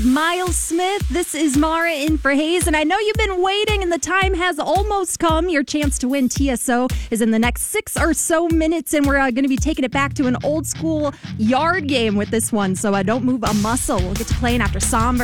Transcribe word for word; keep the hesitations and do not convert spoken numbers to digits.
Miles Smith. This is Mara in for Hayes, and I know you've been waiting, and the time has almost come. Your chance to win T S O is in the next six or so minutes, and we're uh, going to be taking it back to an old school yard game with this one, so uh, don't move a muscle. We'll get to playing after Somber.